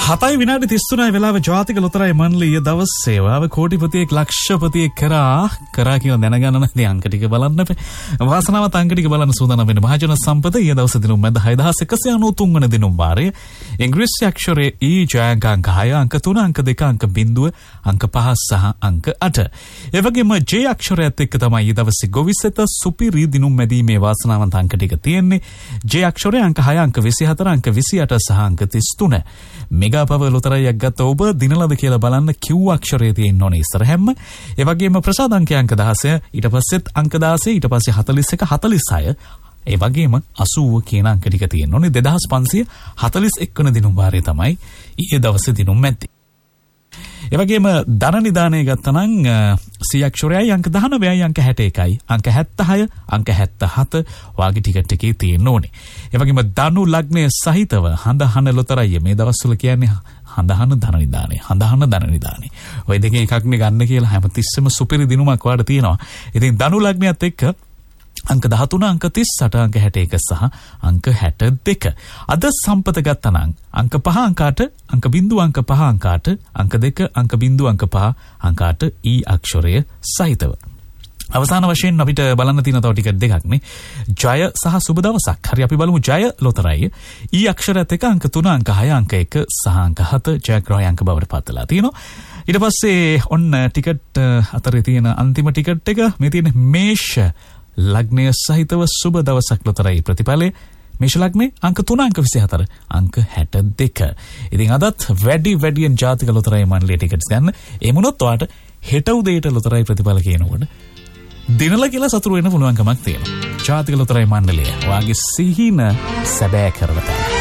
7 විනාඩි 33 වෙලාව ජාතික ලොතරැයි මණ්ඩලය දවස් සේවාව කෝටිපතියෙක් ලක්ෂපතියෙක් කරා කියලා දැනගන්න නැති අංක ටික බලන්න වාසනාවත් අංක ටික බලන්න සූදානම් වෙන මහජන සම්පත ඊය දවස් දිනුම් මැද 6193 වන දිනුම් වාරයේ ඉංග්‍රීසි අක්ෂරයේ ඊ ජයංක අංක 6 අංක 3 අංක 2 අංක 0 අංක 5 සහ අංක 8 ඒ වගේම ජේ අක්ෂරයත් එක්ක තමයි ඊ දවසේ ගොවිසෙත සුපිරි දිනුම් මැදීමේ වාසනාවන්ත අංක ටික තියෙන්නේ ජේ අක්ෂරයේ අංක 6 අංක 24 අංක 28 සහ අංක 33 මෙගා පව ලොතරැයියක් ගත්ත ඔබ දිනලද කියලා බලන්න Q අක්ෂරයේ තියෙන්න ඕනේ ඉස්සරහැම. ඒ වගේම ප්‍රසාද අංකය අංක 16, ඊට පස්සෙත් අංක 16, ඊට පස්සේ 41, 46. ඒ වගේම 80 කියන අංක ටික තියෙන්න ඕනේ. 2541 වෙනි දිනුම් වාරයේ තමයි ඊයේ දවසේ දිනුම් මැද්දේ. ඒ වගේම ධන නිදානය ගත්තනම් C අක්ෂරයයි අංක 19යි අංක 61යි අංක 76 අංක 77 වාගේ ටිකට් එකේ තියෙන්න ඕනේ. ඒ වගේම ධනු ලග්නය සහිතව හඳහන ලොතරැයිය මේ දවස්වල කියන්නේ හඳහන ධන නිදානේ. ඔය දෙකේ එකක් නේ ගන්න කියලා හැමතිස්සෙම සුපිරි දිනුමක් වාට තියෙනවා. ඉතින් ධනු ලග්නයත් එක්ක අංක 13 අංක 38 අංක 61 සහ අංක 62. අද සම්පත ගත්තනම් අංක 5 අංක 8 අංක 0 අංක 5 අංක 8 අංක 2 අංක 0 අංක 5 අංක 8 ඊ අක්ෂරය සහිතව. අවසාන වශයෙන් අපිට බලන්න තියෙන තව ටිකට් දෙකක් නේ. ජය සහ සුබ දවසක්. හරි අපි බලමු ජය ලොතරැයිය. ඊ අක්ෂරයත් එක්ක අංක 3 අංක 6 අංක 1 සහ අංක 7 ජයග්‍රහය අංක බවට පත්වලා තියෙනවා. ඊට පස්සේ ඔන්න ටිකට් අතරේ තියෙන අන්තිම ටිකට් එක මේ තියෙන මේෂ ලග්නය සහිතව සුබ දවසක් ලොතරැයි ප්‍රතිඵලය මේෂ ලග්නේ අංක 3 අංක 24 අංක 62. ඉතින් අදත් වැඩියෙන් ජාතික ලොතරැයි මණ්ඩලයේ ටිකට්ස් ගන්න. ඒ මොනොත් ඔයාට හෙට උදේට ලොතරැයි ප්‍රතිඵල කියනකොට දිනල කියලා සතුරු වෙන්න පුළුවන්කමක් තියෙනවා. ජාතික ලොතරැයි මණ්ඩලය ඔයාගේ සිහින සැබෑ කරවතන.